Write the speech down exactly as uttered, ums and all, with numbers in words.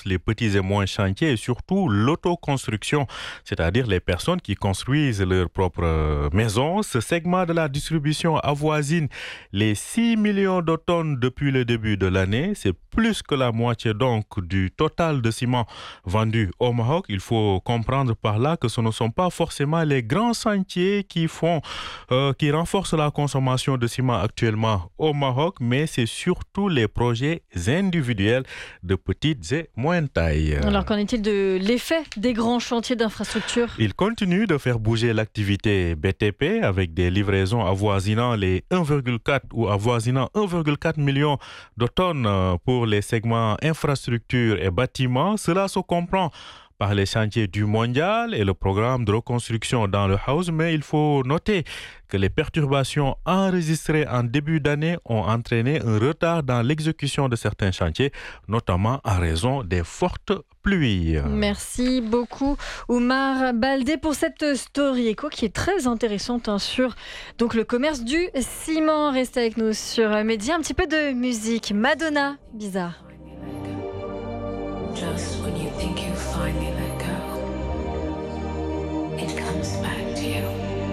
concurrence les petits et moyens chantiers et surtout l'autoconstruction, c'est-à-dire les personnes qui construisent leur propre maison. Ce segment de la distribution avoisine les six millions de tonnes depuis le début de l'année. C'est plus que la moitié donc du total de ciment vendu au Maroc. Il faut comprendre par là que ce ne sont pas forcément les grands chantiers qui font, euh, qui renforcent la consommation de ciment actuellement au Maroc, mais c'est surtout les projets individuels de petites et moyennes tailles. Alors qu'en est-il de l'effet des grands chantiers d'infrastructure ? Il continue de faire bouger l'activité B T P avec des livraisons avoisinant les un virgule quatre ou avoisinant un virgule quatre million de tonnes pour les segments infrastructures et bâtiments. Cela se comprend par les chantiers du mondial et le programme de reconstruction dans le house, mais il faut noter que les perturbations enregistrées en début d'année ont entraîné un retard dans l'exécution de certains chantiers, notamment en raison des fortes pluies. Merci beaucoup Oumar Baldé pour cette story éco qui est très intéressante hein, sur donc, le commerce du ciment. Restez avec nous sur Média. Un petit peu de musique. Madonna, bizarre. Just when you think you finally let go, it comes back to you.